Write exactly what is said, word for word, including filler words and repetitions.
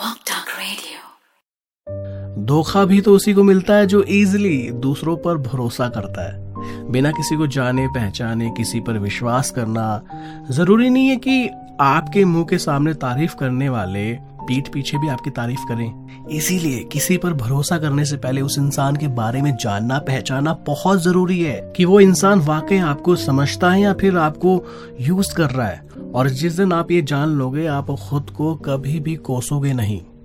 धोखा भी तो उसी को मिलता है जो इजीली दूसरों पर भरोसा करता है। बिना किसी को जाने पहचाने किसी पर विश्वास करना। जरूरी नहीं है कि आपके मुंह के सामने तारीफ करने वाले पीठ पीछे भी आपकी तारीफ करें। इसीलिए किसी पर भरोसा करने से पहले उस इंसान के बारे में जानना पहचानना बहुत जरूरी है कि वो इंसान वाकई आपको समझता है या फिर आपको यूज कर रहा है। और जिस दिन आप ये जान लोगे, आप खुद को कभी भी कोसोगे नहीं।